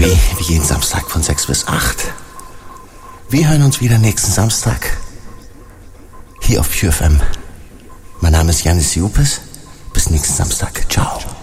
Free, wie jeden Samstag von 6 bis 8. Wir hören uns wieder nächsten Samstag. Hier auf Pure FM. Mein Name ist Janis Jupes. Bis nächsten Samstag. Ciao.